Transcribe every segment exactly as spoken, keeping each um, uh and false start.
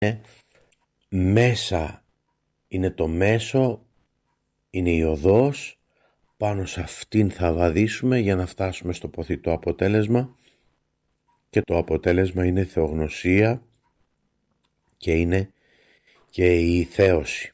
μέσα, είναι το μέσο, είναι η οδός, πάνω σε αυτήν θα βαδίσουμε για να φτάσουμε στο ποθητό αποτέλεσμα, και το αποτέλεσμα είναι θεογνωσία και είναι και η θέωση.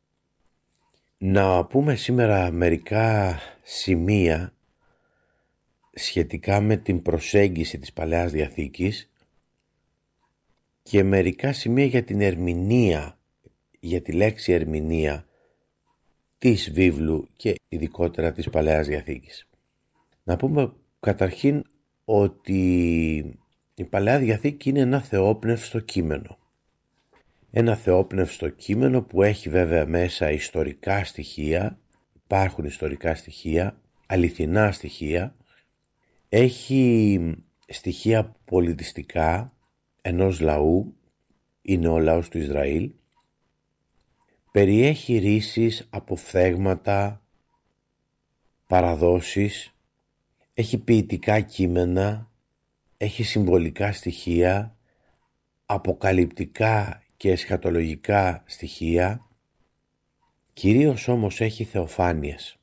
Να πούμε σήμερα μερικά σημεία σχετικά με την προσέγγιση της Παλαιάς Διαθήκης και μερικά σημεία για την ερμηνεία, για τη λέξη ερμηνεία της βίβλου και ειδικότερα της Παλαιάς Διαθήκης. Να πούμε καταρχήν ότι η Παλαιά Διαθήκη είναι ένα θεόπνευστο κείμενο. Ένα θεόπνευστο κείμενο που έχει βέβαια μέσα ιστορικά στοιχεία, υπάρχουν ιστορικά στοιχεία, αληθινά στοιχεία, έχει στοιχεία πολιτιστικά ενός λαού, είναι ο λαός του Ισραήλ, περιέχει ρίσεις, αποφθέγματα, παραδόσεις, έχει ποιητικά κείμενα, έχει συμβολικά στοιχεία, αποκαλυπτικά και εσχατολογικά στοιχεία, κυρίως όμως έχει θεοφάνειες.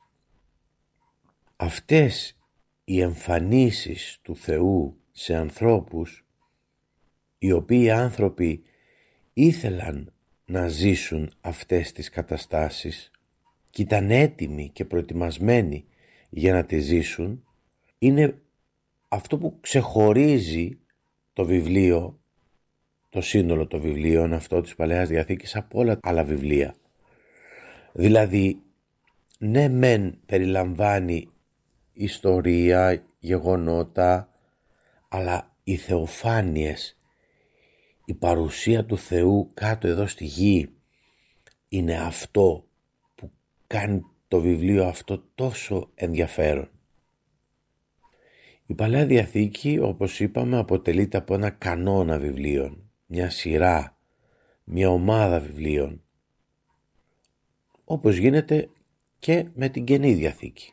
Αυτές οι εμφανίσεις του Θεού σε ανθρώπους, οι οποίοι άνθρωποι ήθελαν να ζήσουν αυτές τις καταστάσεις και ήταν έτοιμοι και προετοιμασμένοι για να τις ζήσουν, είναι αυτό που ξεχωρίζει το βιβλίο, το σύνολο των βιβλίων αυτό της Παλαιάς Διαθήκης από όλα τα άλλα βιβλία. Δηλαδή, ναι μεν περιλαμβάνει ιστορία, γεγονότα, αλλά οι θεοφάνειες, η παρουσία του Θεού κάτω εδώ στη γη είναι αυτό που κάνει το βιβλίο αυτό τόσο ενδιαφέρον. Η Παλαιά Διαθήκη, όπως είπαμε, αποτελείται από ένα κανόνα βιβλίων, μια σειρά, μια ομάδα βιβλίων, όπως γίνεται και με την Καινή Διαθήκη.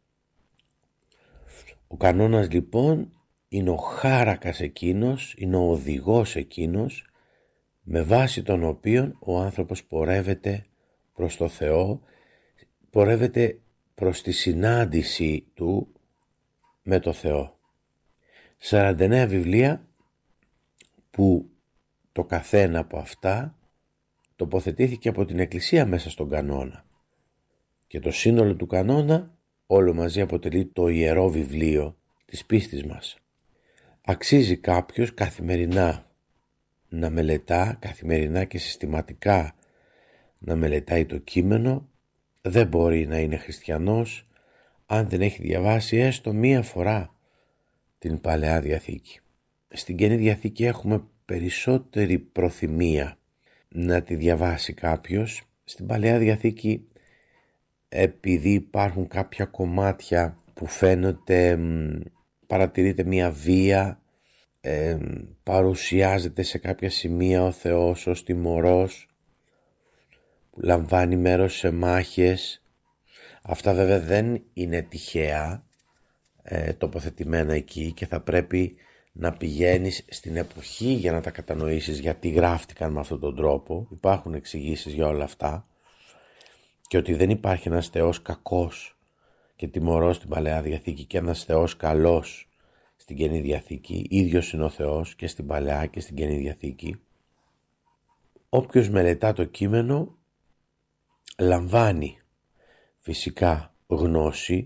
Ο κανόνας λοιπόν είναι ο χάρακας εκείνος, είναι ο οδηγός εκείνος, με βάση τον οποίον ο άνθρωπος πορεύεται προς το Θεό, πορεύεται προς τη συνάντηση του με το Θεό. σαράντα εννέα βιβλία που το καθένα από αυτά τοποθετήθηκε από την Εκκλησία μέσα στον κανόνα. Και το σύνολο του κανόνα όλο μαζί αποτελεί το ιερό βιβλίο της πίστης μας. Αξίζει κάποιος καθημερινά να μελετά, καθημερινά και συστηματικά να μελετάει το κείμενο. Δεν μπορεί να είναι χριστιανός αν δεν έχει διαβάσει έστω μία φορά την Παλαιά Διαθήκη. Στην Καινή Διαθήκη έχουμε περισσότερη προθυμία να τη διαβάσει κάποιος. Στην Παλαιά Διαθήκη, επειδή υπάρχουν κάποια κομμάτια που φαίνονται, παρατηρείται μία βία, ε, παρουσιάζεται σε κάποια σημεία ο Θεός ως τιμωρός, που λαμβάνει μέρος σε μάχες. Αυτά βέβαια δεν είναι τυχαία ε, τοποθετημένα εκεί και θα πρέπει να πηγαίνεις στην εποχή για να τα κατανοήσεις γιατί γράφτηκαν με αυτόν τον τρόπο. Υπάρχουν εξηγήσεις για όλα αυτά και ότι δεν υπάρχει ένας Θεός κακός και τιμωρός στην Παλαιά Διαθήκη και ένας Θεός καλός στην Καινή Διαθήκη. Ίδιος είναι ο Θεός και στην Παλαιά και στην Καινή Διαθήκη. Όποιος μελετά το κείμενο λαμβάνει φυσικά γνώση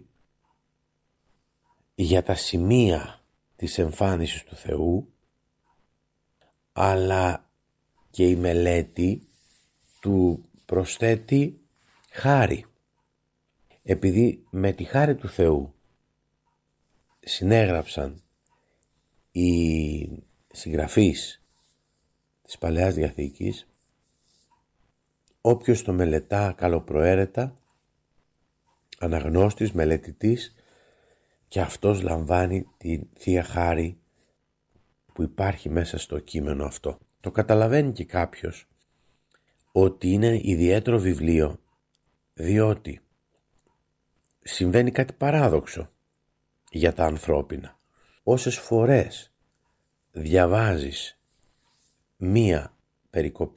για τα σημεία της εμφάνισης του Θεού, αλλά και η μελέτη του προσθέτει χάρη. Επειδή με τη χάρη του Θεού συνέγραψαν οι συγγραφείς της Παλαιάς Διαθήκης, όποιος το μελετά καλοπροαίρετα, αναγνώστης, μελετητής, και αυτός λαμβάνει τη Θεία Χάρη που υπάρχει μέσα στο κείμενο αυτό. Το καταλαβαίνει και κάποιος ότι είναι ιδιαίτερο βιβλίο, διότι συμβαίνει κάτι παράδοξο για τα ανθρώπινα. Όσες φορές διαβάζεις μία περικοπή